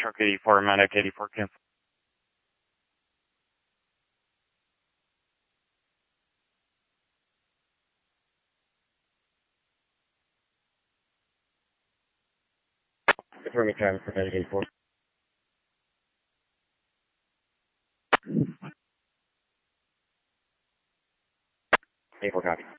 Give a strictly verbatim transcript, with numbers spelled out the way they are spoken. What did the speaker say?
Shark eighty-four, Medic eighty-four, cancel. Confirming traffic for Medic eighty-four. eighty-four copy.